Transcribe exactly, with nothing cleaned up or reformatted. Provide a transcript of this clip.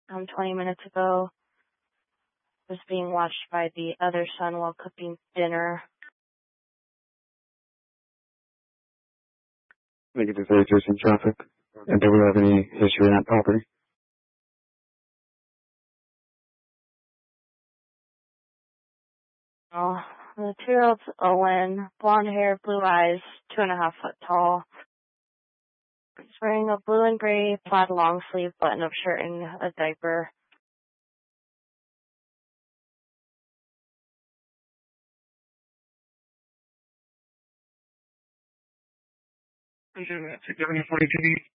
um, twenty minutes ago. Was being watched by the other son while cooking dinner. Negative thirty-three in traffic. And do we have any history on that property? Oh, the two-year-old's Owen, blonde hair, blue eyes, two and a half foot tall. He's wearing a blue and gray plaid long sleeve button-up shirt and a diaper. Do you have any forty-two?